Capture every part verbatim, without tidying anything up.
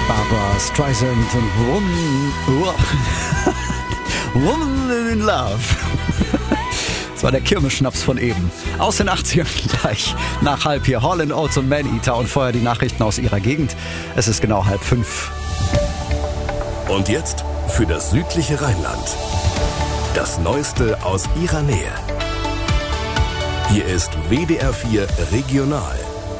Barbra Streisand und Woman, Woman in Love. Das war der Kirmesschnaps von eben. Aus den achtzigern gleich. Nach halb hier Hall and Oates und Man-Eater und vorher die Nachrichten aus ihrer Gegend. Es ist genau halb fünf. Und jetzt für das südliche Rheinland. Das Neueste aus ihrer Nähe. Hier ist W D R vier Regional.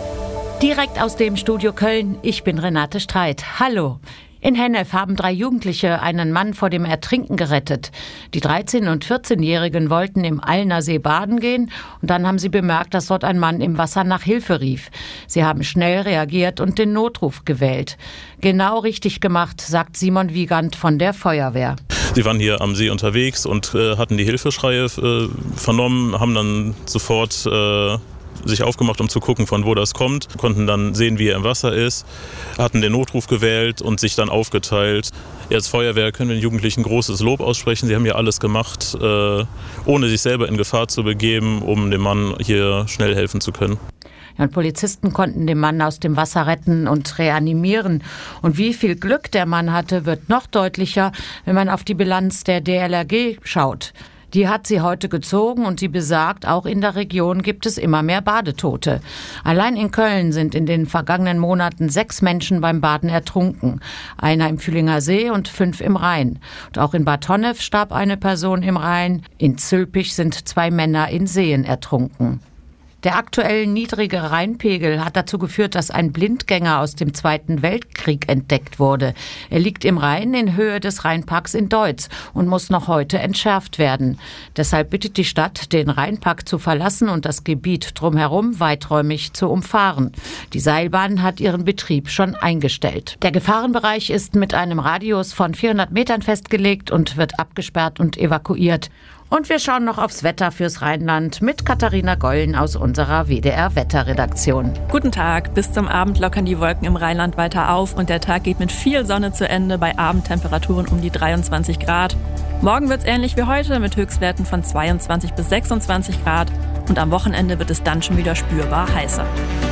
Direkt aus dem Studio Köln, ich bin Renate Streit. Hallo. In Hennef haben drei Jugendliche einen Mann vor dem Ertrinken gerettet. Die dreizehn- und vierzehnjährigen wollten im Allner See baden gehen und dann haben sie bemerkt, dass dort ein Mann im Wasser nach Hilfe rief. Sie haben schnell reagiert und den Notruf gewählt. Genau richtig gemacht, sagt Simon Wiegand von der Feuerwehr. Sie waren hier am See unterwegs und äh, hatten die Hilfeschreie äh, vernommen, haben dann sofort äh, sich aufgemacht, um zu gucken, von wo das kommt, konnten dann sehen, wie er im Wasser ist, hatten den Notruf gewählt und sich dann aufgeteilt. Als Feuerwehr können wir den Jugendlichen großes Lob aussprechen. Sie haben hier alles gemacht, äh, ohne sich selber in Gefahr zu begeben, um dem Mann hier schnell helfen zu können. Ja, und Polizisten konnten den Mann aus dem Wasser retten und reanimieren. Und wie viel Glück der Mann hatte, wird noch deutlicher, wenn man auf die Bilanz der D L R G schaut. Die hat sie heute gezogen und sie besagt, auch in der Region gibt es immer mehr Badetote. Allein in Köln sind in den vergangenen Monaten sechs Menschen beim Baden ertrunken. Einer im Fühlinger See und fünf im Rhein. Und auch in Bad Honnef starb eine Person im Rhein. In Zülpich sind zwei Männer in Seen ertrunken. Der aktuell niedrige Rheinpegel hat dazu geführt, dass ein Blindgänger aus dem Zweiten Weltkrieg entdeckt wurde. Er liegt im Rhein in Höhe des Rheinparks in Deutz und muss noch heute entschärft werden. Deshalb bittet die Stadt, den Rheinpark zu verlassen und das Gebiet drumherum weiträumig zu umfahren. Die Seilbahn hat ihren Betrieb schon eingestellt. Der Gefahrenbereich ist mit einem Radius von vierhundert Metern festgelegt und wird abgesperrt und evakuiert. Und wir schauen noch aufs Wetter fürs Rheinland mit Katharina Gollen aus unserer W D R-Wetterredaktion. Guten Tag. Bis zum Abend lockern die Wolken im Rheinland weiter auf und der Tag geht mit viel Sonne zu Ende bei Abendtemperaturen um die dreiundzwanzig Grad. Morgen wird es ähnlich wie heute mit Höchstwerten von zweiundzwanzig bis sechsundzwanzig Grad und am Wochenende wird es dann schon wieder spürbar heißer.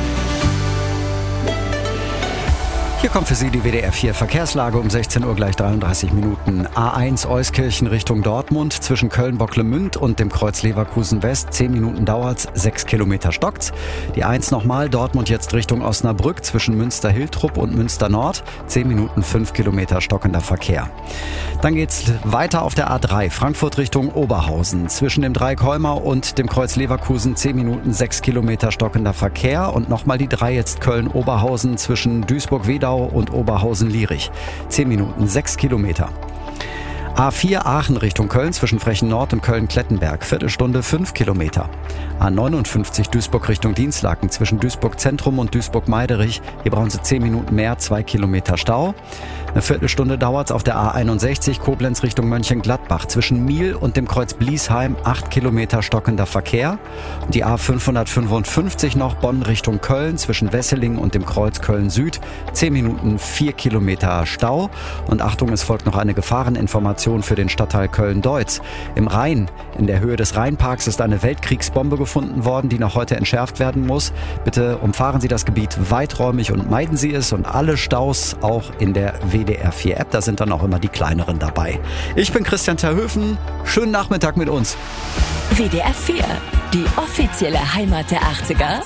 Hier kommt für Sie die W D R vier Verkehrslage um sechzehn Uhr gleich dreiunddreißig Minuten. A eins Euskirchen Richtung Dortmund zwischen Köln-Bocklemünd und dem Kreuz Leverkusen West. zehn Minuten dauert's, sechs Kilometer stockt's. Die eins nochmal, Dortmund jetzt Richtung Osnabrück zwischen Münster-Hiltrup und Münster-Nord. zehn Minuten, fünf Kilometer stockender Verkehr. Dann geht's weiter auf der A drei, Frankfurt Richtung Oberhausen. Zwischen dem Dreieckholmer und dem Kreuz Leverkusen zehn Minuten, sechs Kilometer stockender Verkehr. Und nochmal die drei jetzt Köln-Oberhausen zwischen Duisburg-Wedau und Oberhausen-Lierich. zehn Minuten, sechs Kilometer. A vier Aachen Richtung Köln zwischen Frechen Nord und Köln-Klettenberg. Viertelstunde, fünf Kilometer. A neunundfünfzig Duisburg Richtung Dienstlaken zwischen Duisburg Zentrum und Duisburg-Meiderich. Hier brauchen Sie zehn Minuten mehr, zwei Kilometer Stau. Eine Viertelstunde dauert es auf der A einundsechzig Koblenz Richtung Mönchengladbach. Zwischen Miel und dem Kreuz Bliesheim acht Kilometer stockender Verkehr. Und die A fünfhundertfünfundfünfzig noch Bonn Richtung Köln zwischen Wesseling und dem Kreuz Köln Süd. zehn Minuten, vier Kilometer Stau. Und Achtung, es folgt noch eine Gefahreninformation für den Stadtteil Köln-Deutz. Im Rhein, in der Höhe des Rheinparks, ist eine Weltkriegsbombe gefunden worden, die noch heute entschärft werden muss. Bitte umfahren Sie das Gebiet weiträumig und meiden Sie es und alle Staus auch in der W D R vier App. Da sind dann auch immer die kleineren dabei. Ich bin Christian Terhöfen. Schönen Nachmittag mit uns. W D R vier, die offizielle Heimat der achtziger.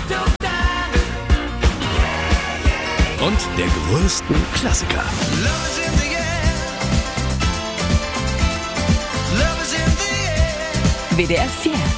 Und der größten Klassiker. W D R vier.